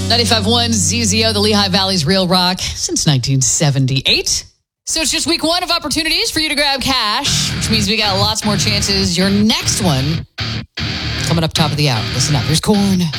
95.1 ZZO, the Lehigh Valley's Real Rock, since 1978. So it's just week one of opportunities for you to grab cash, which means we got lots more chances. Your next one coming up top of the hour. Listen up. Here's Corn.